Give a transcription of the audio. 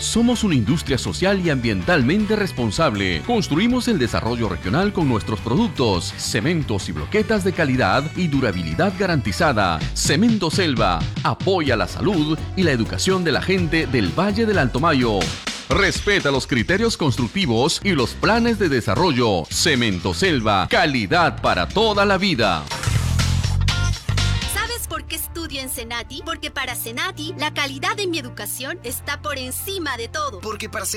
Somos una industria social y ambientalmente responsable. Construimos el desarrollo regional con nuestros productos, cementos y bloquetas de calidad y durabilidad garantizada. Cemento Selva apoya la salud y la educación de la gente del Valle del Alto Mayo. Respeta los criterios constructivos y los planes de desarrollo. Cemento Selva, calidad para toda la vida. ¿Sabes por qué estudio en Senati? Porque para Senati, la calidad de mi educación está por encima de todo. Porque para